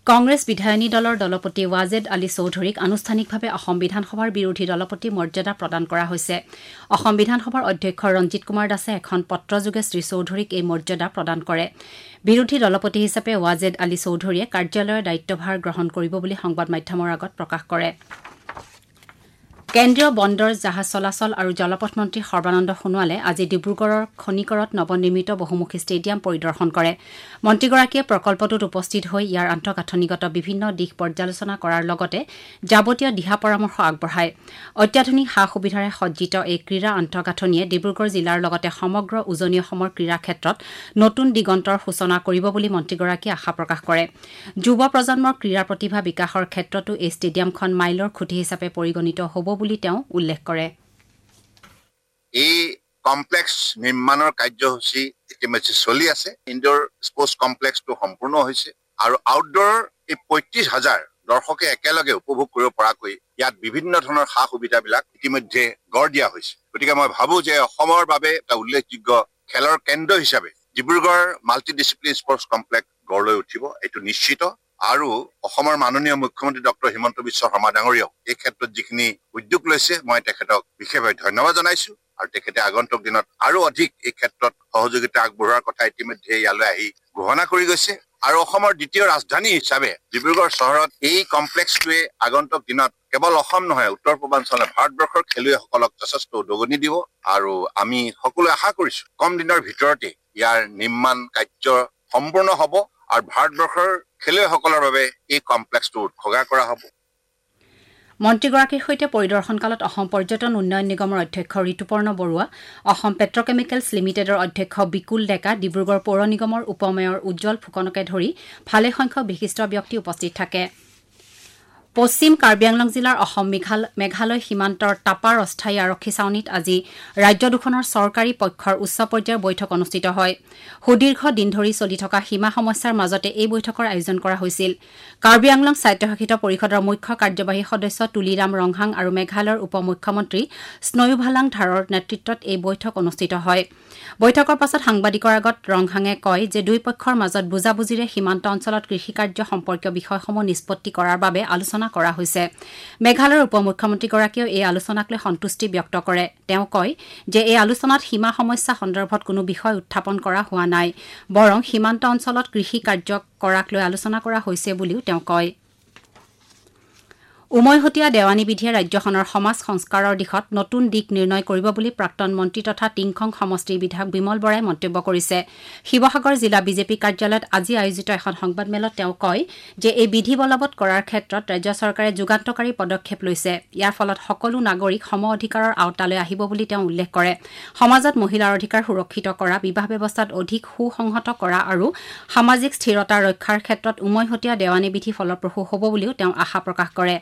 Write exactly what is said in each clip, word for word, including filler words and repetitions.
কংগ্ৰেছ বিধায়িনী দলৰ দলপতি ৱাজেদ আলী চৌধুৰীক আনুষ্ঠানিকভাৱে অসম বিধানসভাৰ বিৰোধী দলপতি মৰ্যাদা প্ৰদান কৰা হৈছে। অসম বিধানসভাৰ অধ্যক্ষ ৰঞ্জিত কুমাৰ দাসে এখন পত্ৰযোগে শ্ৰী চৌধুৰীক এই মৰ্যাদা প্ৰদান কৰে। বিৰোধী দলপতি হিচাপে ৱাজেদ আলী চৌধুৰীয়ে কাৰ্যালয়ৰ দায়িত্বভাৰ গ্ৰহণ কৰিব বুলি সংবাদ মাধ্যমৰ আগত প্ৰকাশ কৰে। কেন্দ্ৰীয় বন্দৰ জাহাজ চলাচল আৰু জলপথ মন্ত্ৰী সৰ্বানন্দ সোণোৱালে আজি ডিব্ৰুগড়ৰ খনিকৰত নৱনিৰ্মিত বহুমুখী ষ্টেডিয়াম পৰিদৰ্শন কৰে। মন্ত্ৰীগৰাকীয়ে প্ৰকল্পটোত উপস্থিত হৈ ইয়াৰ আন্তঃগাঁথনিগত বিভিন্ন দিশ পৰ্যালোচনা কৰাৰ লগতে যাৱতীয় দিহা পৰামৰ্শ আগবঢ়ায়। অত্যাধুনিক সা সুবিধাৰে সজ্জিত এই ক্ৰীড়া আন্তঃগাঁথনিয়ে ডিব্ৰুগড় জিলাৰ লগতে সমগ্ৰ উজনি অসমৰ ক্ৰীড়া ক্ষেত্ৰত নতুন দিগন্তৰ সূচনা কৰিব বুলি মন্ত্ৰীগৰাকীয়ে আশা প্ৰকাশ কৰে। যুৱ প্ৰজন্মৰ ক্ৰীড়া প্ৰতিভা বিকাশৰ ক্ষেত্ৰতো এই ষ্টেডিয়ামখন মাইলৰ খুঁটি হিচাপে পৰিগণিত হ'ব বুলি তেওঁ উল্লেখ কৰে। এই কমপ্লেক্স নিৰ্মাণৰ কাৰ্যসূচী ইতিমধ্যে চলি আছে। ইনডোৰ স্পৰ্টছ কমপ্লেক্সটো সম্পূৰ্ণ হৈছে আৰু আউটডোৰৰ এই পঁয়ত্ৰিশ হাজাৰ দৰ্শকে একেলগে উপভোগ কৰিব পৰাকৈ ইয়াত বিভিন্ন ধৰণৰ সা সুবিধাবিলাক ইতিমধ্যে গঢ় দিয়া হৈছে। গতিকে মই ভাবো যে অসমৰ বাবে এটা উল্লেখযোগ্য খেলৰ কেন্দ্ৰ হিচাপে Dibrugarh multi discipline sports complex গঢ় লৈ উঠিব, এইটো নিশ্চিত। আৰু অসমৰ মাননীয় মুখ্যমন্ত্ৰী ডক্টৰ হিমন্ত বিশ্ব শৰ্মা ডাঙৰীয়াও এই ক্ষেত্ৰত যিখিনি উদ্যোগ লৈছে মই তেখেতক বিশেষভাৱে ধন্যবাদ জনাইছো আৰু তেখেতে আগন্তুক দিনত আৰু অধিক এই ক্ষেত্ৰত সহযোগিতা আগবঢ়োৱাৰ কথা ইতিমধ্যে ইয়ালৈ আহি ঘোষণা কৰি গৈছে। আৰু অসমৰ দ্বিতীয় ৰাজধানী হিচাপে ডিব্ৰুগড় চহৰত এই কমপ্লেক্সটোৱে আগন্তুক দিনত কেৱল অসম নহয় উত্তৰ পূৰ্বাঞ্চলৰ ভাৰতবৰ্ষৰ খেলুৱৈসকলক যথেষ্ট উদগনি দিব আৰু আমি সকলোৱে আশা কৰিছো কম দিনৰ ভিতৰতে ইয়াৰ নিৰ্মাণ কাৰ্য সম্পূৰ্ণ হ'ব আৰু ভাৰতবৰ্ষৰ খেলুৱৈসকলৰ বাবে এই কমপ্লেক্সটো উৎসৰ্গা কৰা হ'ব। মন্ত্ৰীগৰাকীৰ সৈতে পৰিদৰ্শনকালত অসম পৰ্যটন উন্নয়ন নিগমৰ অধ্যক্ষ ঋতুপৰ্ণ বৰুৱা, অসম পেট্ৰকেমিকেলছ লিমিটেডৰ অধ্যক্ষ বিকুল ডেকা, ডিব্ৰুগড় পৌৰ নিগমৰ উপ মেয়ৰ উজ্জ্বল ফুকনকে ধৰি ভালেসংখ্যক বিশিষ্ট ব্যক্তি উপস্থিত থাকে। পশ্চিম কাৰ্বি আংলং জিলাৰ অসম মেঘালয় সীমান্তৰ টাপাৰ অস্থায়ী আৰক্ষী ছাউনীত আজি ৰাজ্য দুখনৰ চৰকাৰী পক্ষৰ উচ্চ পৰ্যায়ৰ বৈঠক অনুষ্ঠিত হয়। সুদীৰ্ঘ দিন ধৰি চলি থকা সীমা সমস্যাৰ মাজতে এই বৈঠকৰ আয়োজন কৰা হৈছিল। কাৰ্বি আংলং স্বায়ত্তশাসিত পৰিষদৰ মুখ্য কাৰ্যবাহী সদস্য তুলিৰাম ৰংহাং আৰু মেঘালয়ৰ উপ মুখ্যমন্ত্ৰী স্নয়ুভালাং ধাৰৰ নেতৃত্বত এই বৈঠক অনুষ্ঠিত হয়। বৈঠকৰ পাছত সাংবাদিকৰ আগত ৰংহাঙে কয় যে দুই পক্ষৰ মাজত বুজাবুজিৰে সীমান্ত অঞ্চলত কৃষিকাৰ্য সম্পৰ্কীয় বিষয়সমূহ নিষ্পত্তি কৰাৰ বাবে আলোচনা কৰা হৈছে। মেঘালয়ৰ উপ মুখ্যমন্ত্ৰীগৰাকীয়েও এই আলোচনাক লৈ সন্তুষ্টি ব্যক্ত কৰে। তেওঁ কয় যে এই আলোচনাত সীমা সমস্যা সন্দৰ্ভত কোনো বিষয় উত্থাপন কৰা হোৱা নাই, বৰং সীমান্ত অঞ্চলত কৃষি কাৰ্য কৰাক লৈ আলোচনা কৰা হৈছে বুলিও তেওঁ কয়। উমৈহতীয়া দেৱানী বিধিয়ে ৰাজ্যখনৰ সমাজ সংস্কাৰৰ দিশত নতুন দিশ নিৰ্ণয় কৰিব বুলি প্ৰাক্তন মন্ত্ৰী তথা টিংখং সমষ্টিৰ বিধায়ক বিমল বৰাই মন্তব্য কৰিছে। শিৱসাগৰ জিলা বিজেপি কাৰ্যালয়ত আজি আয়োজিত এখন সংবাদমেলত তেওঁ কয় যে এই বিধি বলবৎ কৰাৰ ক্ষেত্ৰত ৰাজ্য চৰকাৰে যুগান্তকাৰী পদক্ষেপ লৈছে। ইয়াৰ ফলত সকলো নাগৰিক সম অধিকাৰৰ আওতালৈ আহিব বুলি তেওঁ উল্লেখ কৰে। সমাজত মহিলাৰ অধিকাৰ সুৰক্ষিত কৰা, বিবাহ ব্যৱস্থাত অধিক সুসংহত কৰা আৰু সামাজিক স্থিৰতা ৰক্ষাৰ ক্ষেত্ৰত উমৈহতীয়া দেৱানী বিধি ফলপ্ৰসূ হ'ব বুলিও তেওঁ আশা প্ৰকাশ কৰে।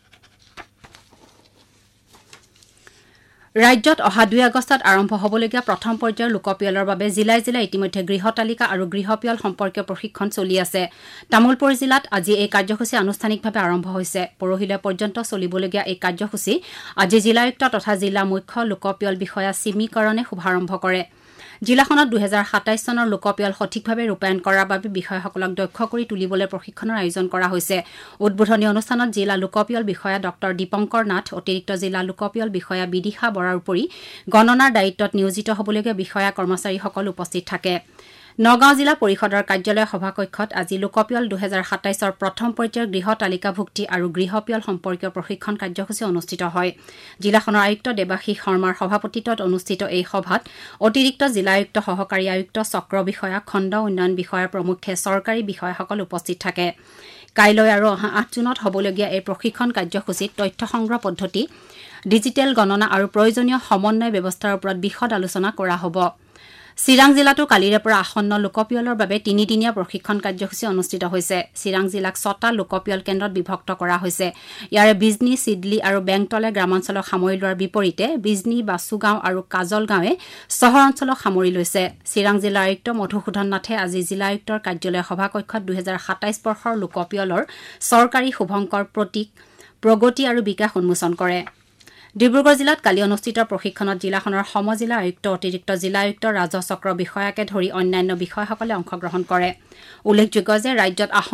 ৰাজ্যত অহা দুই আগষ্টত আৰম্ভ হ'বলগীয়া প্ৰথম পৰ্যায়ৰ লোকপিয়লৰ বাবে জিলাই জিলাই ইতিমধ্যে গৃহ তালিকা আৰু গৃহপিয়ল সম্পৰ্কীয় প্ৰশিক্ষণ চলি আছে। তামুলপুৰ জিলাত আজি এই কাৰ্যসূচী আনুষ্ঠানিকভাৱে আৰম্ভ হৈছে। পৰহিলৈ পৰ্যন্ত চলিবলগীয়া এই কাৰ্যসূচী আজি জিলায়ুক্ত তথা জিলা মুখ্য লোকপিয়ল বিষয়া চিমিকৰণে শুভাৰম্ভ কৰে। জিলাখনত দুহেজাৰ সাতাইছ চনৰ লোকপিয়ল সঠিকভাৱে ৰূপায়ণ কৰাৰ বাবে বিষয়াসকলক দক্ষ কৰি তুলিবলৈ প্ৰশিক্ষণৰ আয়োজন কৰা হৈছে। উদ্বোধনী অনুষ্ঠানত জিলা লোকপিয়ল বিষয়া ডক্টৰ দীপংকৰ নাথ, অতিৰিক্ত জিলা লোকপিয়ল বিষয়া বিদিশা বৰাৰ উপৰি গণনাৰ দায়িত্বত নিয়োজিত হ'বলগীয়া বিষয়া কৰ্মচাৰীসকল উপস্থিত থাকে। নগাঁও জিলা পৰিষদৰ কাৰ্যালয় সভাকক্ষত আজি লোকপিয়ল দুহেজাৰ সাতাইছৰ প্ৰথম পৰ্যায়ৰ গৃহ তালিকাভুক্তি আৰু গৃহপিয়ল সম্পৰ্কীয় প্ৰশিক্ষণ কাৰ্যসূচী অনুষ্ঠিত হয়। জিলাখনৰ আয়ুক্ত দেৱাশীষ শৰ্মাৰ সভাপতিত্বত অনুষ্ঠিত এই সভাত অতিৰিক্ত জিলায়ুক্ত, সহকাৰী আয়ুক্ত, চক্ৰ বিষয়া, খণ্ড উন্নয়ন বিষয়া প্ৰমুখ্যে চৰকাৰী বিষয়াসকল উপস্থিত থাকে। কাইলৈ আৰু অহা আঠ জুনত হ'বলগীয়া এই প্ৰশিক্ষণ কাৰ্যসূচীত তথ্য সংগ্ৰহ পদ্ধতি, ডিজিটেল গণনা আৰু প্ৰয়োজনীয় সমন্বয় ব্যৱস্থাৰ ওপৰত বিশদ আলোচনা কৰা হ'ব। চিৰাং জিলাতো কালিৰে পৰা আসন্ন লোকপিয়লৰ বাবে তিনিদিনীয়া প্ৰশিক্ষণ কাৰ্যসূচী অনুষ্ঠিত হৈছে। চিৰাং জিলাক ছটা লোকপিয়ল কেন্দ্ৰত বিভক্ত কৰা হৈছে। ইয়াৰে বিজনী, চিডলি আৰু বেংটলে গ্ৰামাঞ্চলক সামৰি লোৱাৰ বিপৰীতে বিজনী, বাছুগাঁও আৰু কাজল গাঁৱে চহৰ অঞ্চলক সামৰি লৈছে। চিৰাং জিলাৰ আয়ুক্ত মধুসূদন নাথে আজি জিলা আয়ুক্তৰ কাৰ্যালয় সভাকক্ষত দুহেজাৰ সাতাইছ বৰ্ষৰ লোকপিয়লৰ চৰকাৰী শুভংকৰ প্ৰতীক, প্ৰগতি আৰু বিকাশ উন্মোচন কৰে। ডিব্ৰুগড় জিলাত কালি অনুষ্ঠিত প্ৰশিক্ষণত জিলাখনৰ সমজিলা আয়ুক্ত, অতিৰিক্ত জিলা আয়ুক্ত, ৰাজহ চক্ৰ বিষয়াকে ধৰি অন্যান্য বিষয়াসকলে অংশগ্ৰহণ কৰে। উল্লেখযোগ্য যে ৰাজ্যত